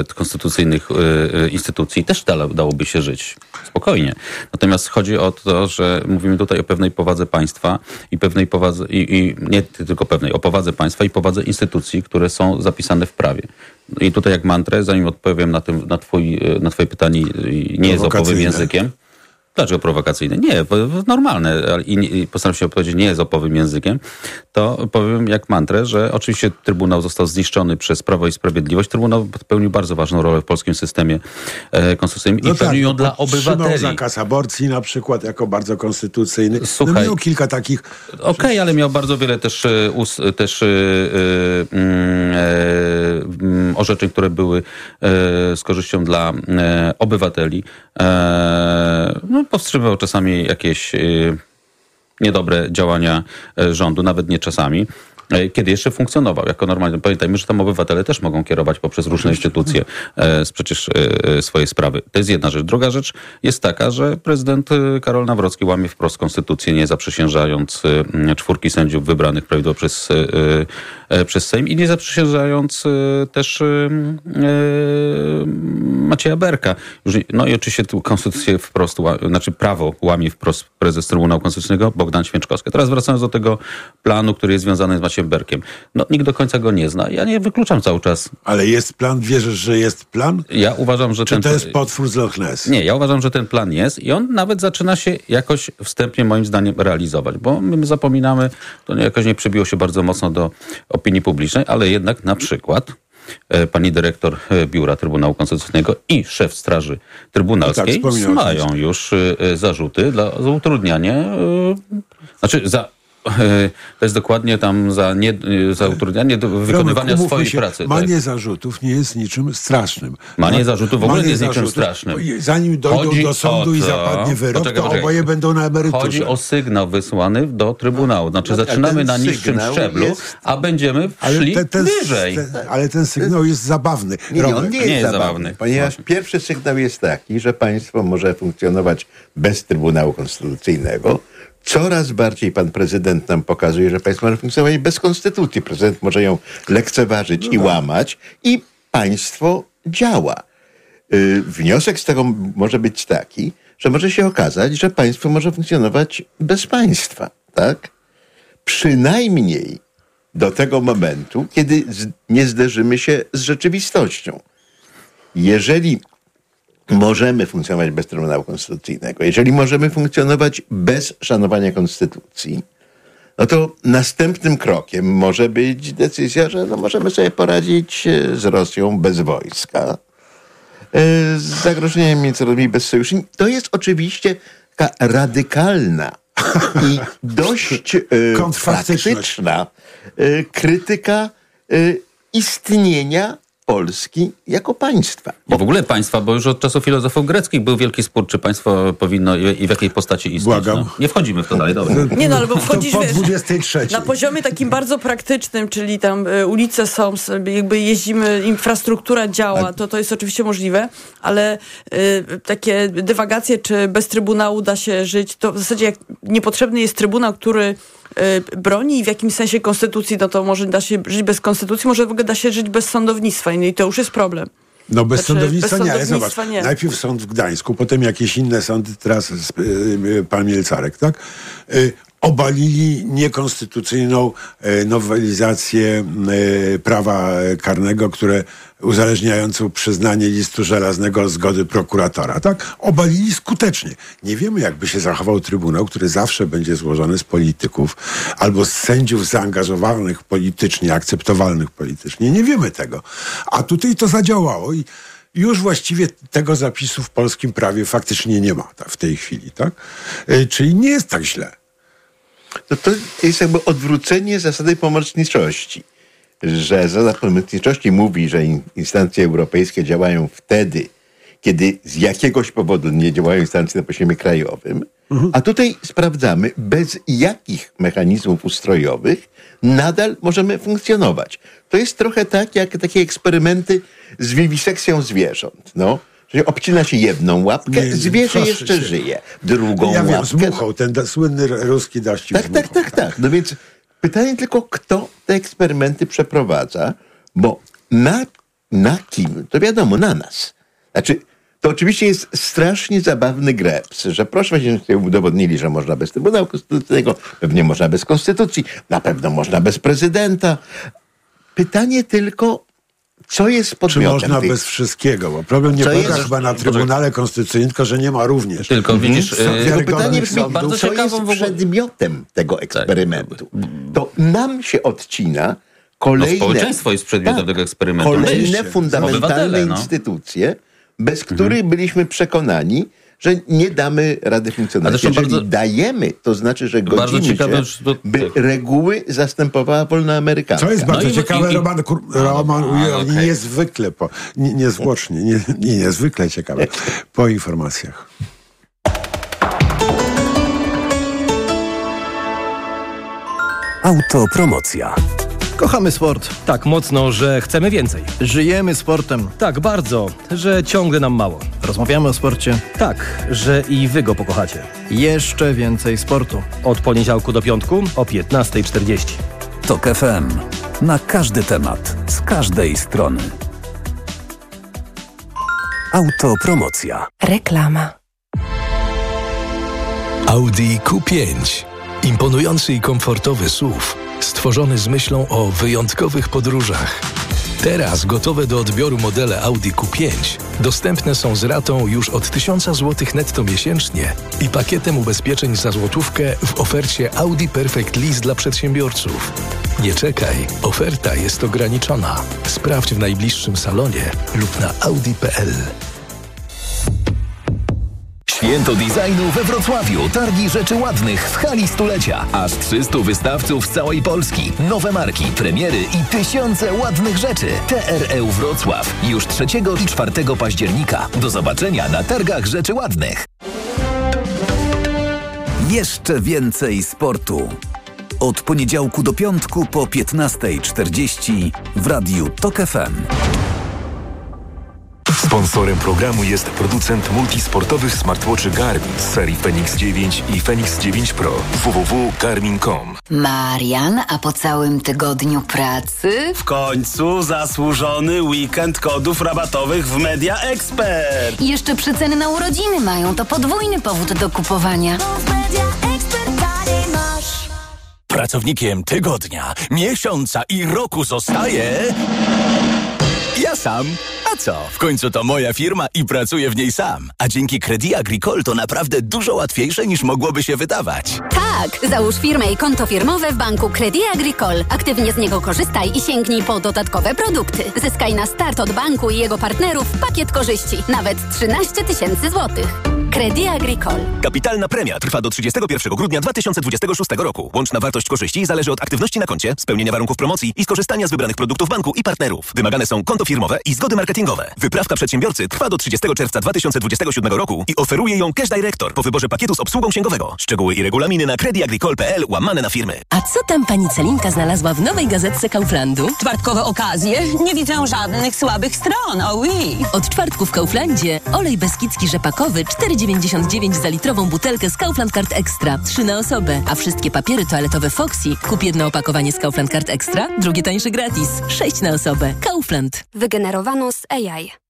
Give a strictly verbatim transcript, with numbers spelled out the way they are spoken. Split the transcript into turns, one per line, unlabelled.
konstytucyjnych y, instytucji też da, dałoby się żyć spokojnie. Natomiast chodzi o to, że mówimy tutaj o pewnej powadze państwa i pewnej powadze, i, i nie tylko pewnej, o powadze państwa i powadze instytucji, które są zapisane w prawie. I tutaj jak mantrę, zanim odpowiem na, tym, na, twój, na twoje pytanie, nie jest opowym językiem. Dlaczego prowokacyjne? Nie, normalne. I, i postaram się powiedzieć, nie jest opowym językiem. To powiem jak mantrę, że oczywiście Trybunał został zniszczony przez Prawo i Sprawiedliwość. Trybunał pełnił bardzo ważną rolę w polskim systemie e, konstytucyjnym no i tak, pełnił ją dla obywateli.
Trzymał zakaz aborcji na przykład jako bardzo konstytucyjny.
Słuchaj,
no miał kilka takich...
Okej, okay, ale miał bardzo wiele też, us, też yy, yy, orzeczeń, które były yy, z korzyścią dla yy, obywateli. Yy, no, powstrzymywał czasami jakieś y, niedobre działania y, rządu, nawet nie czasami, y, kiedy jeszcze funkcjonował jako normalny. Pamiętajmy, że tam obywatele też mogą kierować poprzez różne instytucje y, przecież y, swoje sprawy. To jest jedna rzecz. Druga rzecz jest taka, że prezydent y, Karol Nawrocki łamie wprost konstytucję, nie zaprzysiężając y, czwórki sędziów wybranych prawidłowo przez, y, y, przez Sejm i nie zaprzysiężając y, też y, y, Macieja Berka. No i oczywiście tu konstytucję wprost, znaczy prawo łamie wprost prezes Trybunału Konstytucyjnego Bogdan Święczkowski. Teraz wracając do tego planu, który jest związany z Maciejem Berkiem. No nikt do końca go nie zna. Ja nie wykluczam cały czas.
Ale jest plan? Wierzysz, że jest plan?
Ja uważam, że
Czy
ten...
to jest potwór z Loch Ness?
Nie, ja uważam, że ten plan jest i on nawet zaczyna się jakoś wstępnie moim zdaniem realizować, bo my zapominamy, to jakoś nie przebiło się bardzo mocno do opinii publicznej, ale jednak na przykład pani dyrektor Biura Trybunału Konstytucyjnego i szef Straży Trybunalskiej no tak, mają już zarzuty dla, za utrudnianie, znaczy za to jest dokładnie tam za, nie, za utrudnianie do wykonywania Romek, swojej
się,
pracy.
Manie
tak?
zarzutów nie jest niczym strasznym.
Manie zarzutów w ogóle
Manie
nie jest niczym
zarzutów,
strasznym.
Zanim dojdą
chodzi
do sądu
to,
i zapadnie wyrok, poczekaj, to poczekaj. oboje będą na emeryturze.
Chodzi o sygnał wysłany do Trybunału. Znaczy no, zaczynamy na niższym szczeblu, jest... a będziemy szli ale te, ten, wyżej.
Ten, ale ten sygnał jest zabawny.
Nie, nie, on nie jest, nie jest zabawny, zabawny. Ponieważ no. pierwszy sygnał jest taki, że państwo może funkcjonować bez Trybunału Konstytucyjnego. Coraz bardziej pan prezydent nam pokazuje, że państwo może funkcjonować bez konstytucji. Prezydent może ją lekceważyć no i tak. łamać i państwo działa. Yy, wniosek z tego może być taki, że może się okazać, że państwo może funkcjonować bez państwa. Tak? Przynajmniej do tego momentu, kiedy z, nie zderzymy się z rzeczywistością. Jeżeli możemy funkcjonować bez Trybunału Konstytucyjnego, jeżeli możemy funkcjonować bez szanowania Konstytucji, no to następnym krokiem może być decyzja, że no możemy sobie poradzić z Rosją bez wojska, z zagrożeniem międzynarodowym bez sojuszy. To jest oczywiście taka radykalna i dość praktyczna krytyka istnienia Polski jako państwa.
Bo w ogóle państwa, bo już od czasów filozofów greckich był wielki spór, czy państwo powinno i w jakiej postaci istnieć.
Błagam.
No, nie wchodzimy w to dalej. Dobra.
Nie no, albo wchodzisz
po dwudziestej trzeciej.
Na poziomie takim bardzo praktycznym, czyli tam y, ulice są, jakby jeździmy, infrastruktura działa, to to jest oczywiście możliwe, ale y, takie dywagacje, czy bez Trybunału da się żyć, to w zasadzie jak niepotrzebny jest Trybunał, który broni i w jakimś sensie konstytucji, no to może da się żyć bez konstytucji, może w ogóle da się żyć bez sądownictwa i to już jest problem.
No bez znaczy,
bez
sądownictwa,
sądownictwa
nie, zobacz,
nie.
Najpierw sąd w Gdańsku, potem jakieś inne sądy, teraz yy, pan Mielcarek, tak? Yy, obalili niekonstytucyjną yy, nowelizację yy, prawa karnego, które uzależniającą przyznanie listu żelaznego zgody prokuratora, tak? Obalili skutecznie. Nie wiemy, jakby się zachował Trybunał, który zawsze będzie złożony z polityków albo z sędziów zaangażowanych politycznie, akceptowalnych politycznie. Nie wiemy tego. A tutaj to zadziałało i już właściwie tego zapisu w polskim prawie faktycznie nie ma w tej chwili, tak? Yy, czyli nie jest tak źle.
To, to jest jakby odwrócenie zasady pomocniczości. Że zasada pomocniczości mówi, że instancje europejskie działają wtedy, kiedy z jakiegoś powodu nie działają instancje na poziomie krajowym, mhm. a tutaj sprawdzamy, bez jakich mechanizmów ustrojowych nadal możemy funkcjonować. To jest trochę tak, jak takie eksperymenty z wiwisekcją zwierząt. No, że obcina się jedną łapkę, nie, zwierzę jeszcze się. żyje. Drugą
ja wiem,
łapkę...
z muchą, ten da, słynny ruski daścik
tak,
z muchą.
Tak, tak, tak. No więc... Pytanie tylko, kto te eksperymenty przeprowadza, bo na na kim? To wiadomo, na nas. Znaczy, to oczywiście jest strasznie zabawny greps, że proszę Państwa, udowodnili, że można bez Trybunału Konstytucyjnego, pewnie można bez Konstytucji, na pewno można bez prezydenta. Pytanie tylko, co jest podmiotem
Czy można
tych...
bez wszystkiego? Bo problem nie
Co
polega
jest...
chyba na Trybunale Konstytucyjnym, tylko że nie ma również.
Tylko widzisz,
Mhm.
yy,
Tylko pytanie brzmi,
bardzo
co jest
ciekawą w ogóle-
przedmiotem tego eksperymentu? To nam się odcina
no,
kolejne...
społeczeństwo jest przedmiotem
tak,
tego eksperymentu.
Kolejne
Oczywiście.
fundamentalne
Obywatele, no.
instytucje, bez których byliśmy przekonani, że nie damy rady funkcjonować.
zresztą
Jeżeli
bardzo-
dajemy, to znaczy, że
Bardzo
godzimy
ciekawe,
się,
że to-
by reguły zastępowała wolna amerykańska.
Co jest bardzo
i-
ciekawe,
i- i-
Roman, Kur- Roman
A,
ujawni
okej.
niezwykle, po, nie, niezwłocznie, nie, nie, niezwykle ciekawe po informacjach.
Autopromocja.
Kochamy sport.
Tak mocno, że chcemy więcej.
Żyjemy sportem.
Tak bardzo, że ciągle nam mało.
Rozmawiamy o sporcie.
Tak, że i wy go pokochacie.
Jeszcze więcej sportu.
Od poniedziałku do piątku o piętnasta czterdzieści.
Tok F M. Na każdy temat, z każdej strony. Autopromocja.
Reklama.
Audi Q pięć. Imponujący i komfortowy S U V, stworzony z myślą o wyjątkowych podróżach. Teraz gotowe do odbioru modele Audi Q pięć dostępne są z ratą już od tysiąc złotych netto miesięcznie i pakietem ubezpieczeń za złotówkę w ofercie Audi Perfect Lease dla przedsiębiorców. Nie czekaj, oferta jest ograniczona. Sprawdź w najbliższym salonie lub na audi kropka p l.
Święto designu we Wrocławiu. Targi rzeczy ładnych w hali stulecia. Aż trzystu wystawców z całej Polski. Nowe marki, premiery i tysiące ładnych rzeczy. T R E Wrocław. Już trzeciego i czwartego października. Do zobaczenia na targach rzeczy ładnych.
Jeszcze więcej sportu. Od poniedziałku do piątku po piętnasta czterdzieści w Radiu Tok F M.
Sponsorem programu jest producent multisportowych smartwatchy Garmin z serii Fenix dziewięć i Fenix dziewięć Pro. w w w kropka garmin kropka com.
Marian, a po całym tygodniu pracy?
W końcu zasłużony weekend kodów rabatowych w Media Expert.
I jeszcze przeceny na urodziny mają, to podwójny powód do kupowania.
Pracownikiem tygodnia, miesiąca i roku zostaje... ja sam. A co? W końcu to moja firma i pracuję w niej sam. A dzięki Crédit Agricole to naprawdę dużo łatwiejsze niż mogłoby się wydawać.
Tak, załóż firmę i konto firmowe w banku Crédit Agricole. Aktywnie z niego korzystaj i sięgnij po dodatkowe produkty. Zyskaj na start od banku i jego partnerów pakiet korzyści. Nawet trzynaście tysięcy złotych. Crédit Agricole.
Kapitalna premia trwa do trzydziestego pierwszego grudnia dwa tysiące dwudziestego szóstego roku. Łączna wartość korzyści zależy od aktywności na koncie, spełnienia warunków promocji i skorzystania z wybranych produktów banku i partnerów. Wymagane są konto firmowe i zgody marketingowe. Wyprawka przedsiębiorcy trwa do trzydziestego czerwca dwa tysiące dwudziestego siódmego roku i oferuje ją Cash Director po wyborze pakietu z obsługą księgowego. Szczegóły i regulaminy na crédit agricole kropka p l łamane na firmy.
A co tam pani Celinka znalazła w nowej gazetce Kauflandu?
Czwartkowe okazje? Nie widzę żadnych słabych stron, oh oui.
Od czwartku w Kauflandzie olej beskidzki rzepakowy cztery dziewięćdziesiąt dziewięć za litrową butelkę z Kaufland Card Extra. trzy na osobę. A wszystkie papiery toaletowe Foxy kup jedno opakowanie z Kaufland Card Extra, drugie tańsze gratis. sześć na osobę. Kaufland.
Wygenerowano z A I.